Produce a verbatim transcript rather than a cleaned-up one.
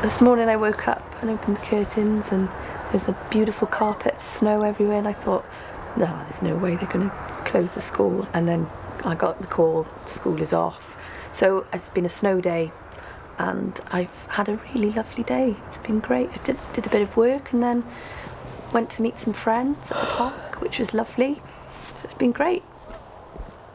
This morning I woke up and opened the curtains and there's a beautiful carpet of snow everywhere, and I thought, no, there's no way they're going to close the school. And then I got the call, school is off. So it's been a snow day and I've had a really lovely day. It's been great. I did, did a bit of work and then went to meet some friends at the park, which was lovely. So it's been great.